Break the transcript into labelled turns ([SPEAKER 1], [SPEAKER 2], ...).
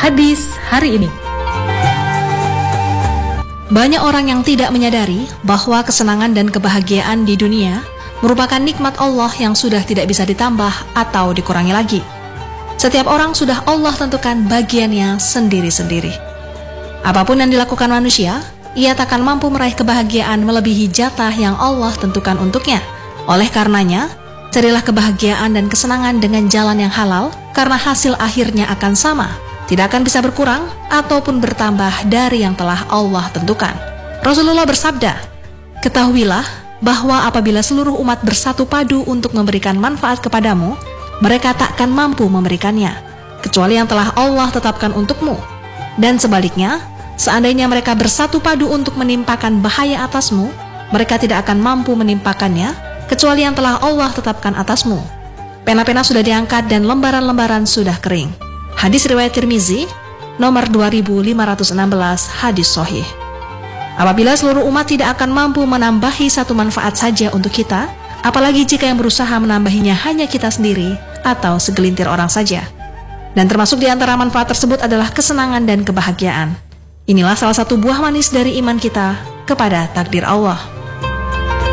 [SPEAKER 1] Hadis hari ini. Banyak orang yang tidak menyadari bahwa kesenangan dan kebahagiaan di dunia merupakan nikmat Allah yang sudah tidak bisa ditambah atau dikurangi lagi. Setiap orang sudah Allah tentukan bagiannya sendiri-sendiri. Apapun yang dilakukan manusia, ia takkan mampu meraih kebahagiaan melebihi jatah yang Allah tentukan untuknya. Oleh karenanya, carilah kebahagiaan dan kesenangan dengan jalan yang halal, karena hasil akhirnya akan sama, tidak akan bisa berkurang ataupun bertambah dari yang telah Allah tentukan. Rasulullah bersabda, "Ketahuilah bahwa apabila seluruh umat bersatu padu untuk memberikan manfaat kepadamu, mereka takkan mampu memberikannya, kecuali yang telah Allah tetapkan untukmu. Dan sebaliknya, seandainya mereka bersatu padu untuk menimpakan bahaya atasmu, mereka tidak akan mampu menimpakannya, kecuali yang telah Allah tetapkan atasmu." Pena-pena sudah diangkat dan lembaran-lembaran sudah kering. Hadis riwayat Tirmizi, nomor 2516, hadis sahih. Apabila seluruh umat tidak akan mampu menambahi satu manfaat saja untuk kita, apalagi jika yang berusaha menambahinya hanya kita sendiri atau segelintir orang saja. Dan termasuk di antara manfaat tersebut adalah kesenangan dan kebahagiaan. Inilah salah satu buah manis dari iman kita kepada takdir Allah.